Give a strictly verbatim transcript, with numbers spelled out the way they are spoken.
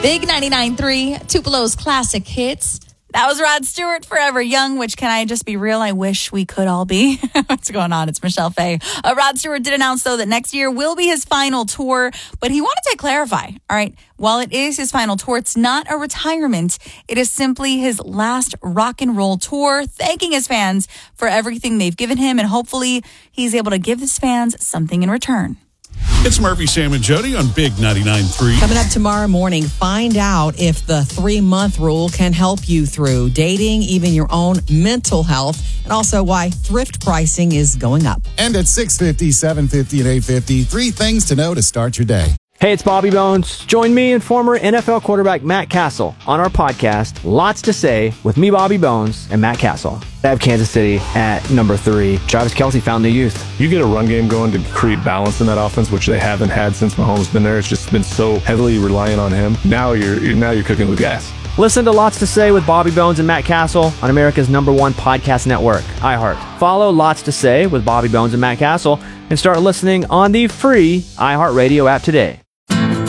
Big ninety-nine point three, Tupelo's classic hits. That was Rod Stewart, Forever Young, which, can I just be real? I wish we could all be. What's going on? It's Michelle Faye. Uh, Rod Stewart did announce, though, that next year will be his final tour, but he wanted to clarify. All right, while it is his final tour, it's not a retirement. It is simply his last rock and roll tour, thanking his fans for everything they've given him, and hopefully he's able to give his fans something in return. It's Murphy, Sam, and Jody on Big ninety-nine point three. Coming up tomorrow morning, find out if the three-month rule can help you through dating, even your own mental health, and also why thrift pricing is going up. And at six fifty, seven fifty, and eight fifty, three things to know to start your day. Hey, it's Bobby Bones. Join me and former N F L quarterback Matt Castle on our podcast, Lots to Say, with me, Bobby Bones, and Matt Castle. I have Kansas City at number three. Travis Kelce found new youth. You get a run game going to create balance in that offense, which they haven't had since Mahomes been there. It's just been so heavily reliant on him. Now you're, you're now you're cooking with gas. Listen to Lots to Say with Bobby Bones and Matt Castle on America's number one podcast network, iHeart. Follow Lots to Say with Bobby Bones and Matt Castle and start listening on the free iHeartRadio app today.